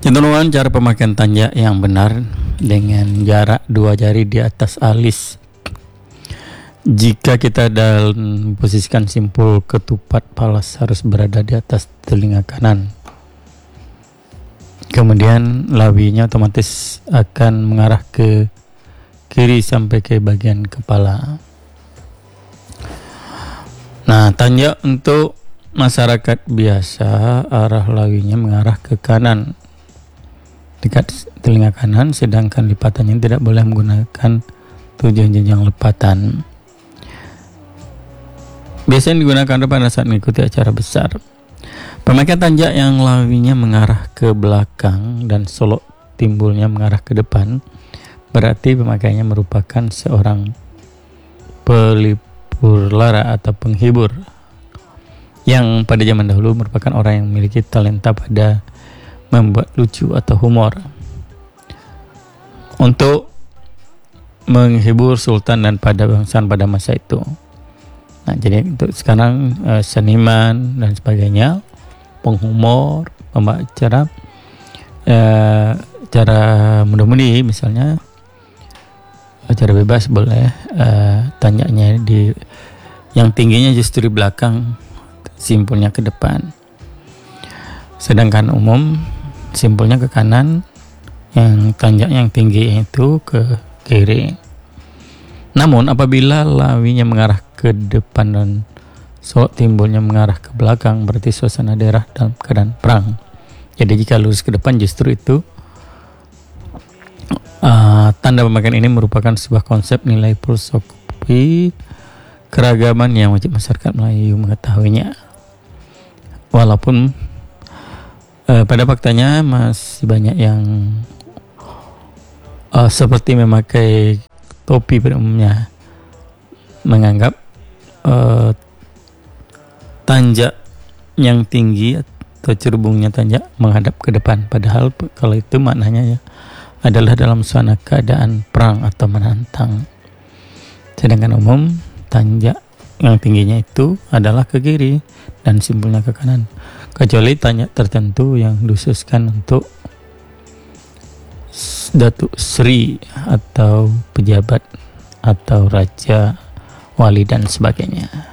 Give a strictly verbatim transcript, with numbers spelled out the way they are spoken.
Contohnya cara pemakaian tanjak yang benar dengan jarak dua jari di atas alis. Jika kita dalam posisikan simpul ketupat palas harus berada di atas telinga kanan. Kemudian lawinya otomatis akan mengarah ke kiri sampai ke bagian kepala. Nah, tanjak untuk masyarakat biasa arah lawinya mengarah ke kanan dekat telinga kanan, sedangkan lipatannya tidak boleh menggunakan tujuh jenjang lipatan. Biasanya digunakan pada saat mengikuti acara besar. Pemakaian tanjak yang lawinya mengarah ke belakang dan solok timbulnya mengarah ke depan berarti pemakaiannya merupakan seorang pelipur lara atau penghibur yang pada zaman dahulu merupakan orang yang memiliki talenta pada membuat lucu atau humor untuk menghibur sultan dan pada bangsaan pada masa itu. Nah, jadi untuk sekarang eh, seniman dan sebagainya, penghumor, pembawa acara, eh, cara muda-mudi misalnya, acara bebas boleh, eh, tanjaknya di yang tingginya justru di belakang, simpulnya ke depan. Sedangkan umum simpulnya ke kanan, yang tanjak yang tinggi itu ke kiri. Namun apabila lawinya mengarah ke depan dan solok timbulnya mengarah ke belakang berarti suasana daerah dalam keadaan perang. Jadi jika lurus ke depan justru itu uh, tanda pemakaian ini merupakan sebuah konsep nilai filosofi keragaman yang wajib masyarakat Melayu mengetahuinya. Walaupun uh, pada faktanya masih banyak yang uh, seperti memakai topi pada umumnya menganggap uh, tanjak yang tinggi atau cerubungnya tanjak menghadap ke depan, padahal kalau itu maknanya ya adalah dalam suasana keadaan perang atau menantang. Sedangkan umum tanjak yang tingginya itu adalah ke kiri dan simpulnya ke kanan, kecuali tanjak tertentu yang dikhususkan untuk Datuk Sri atau pejabat atau raja, wali dan sebagainya.